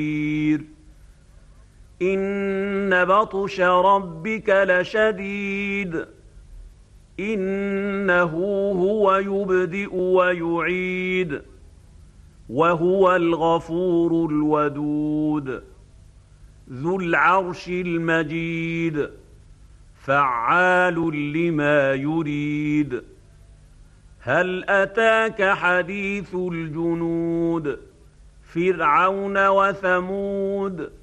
إن بطش ربك لشديد إنه هو يبدئ ويعيد وهو الغفور الودود ذو العرش المجيد فعال لما يريد هل أتاك حديث الجنود فرعون وثمود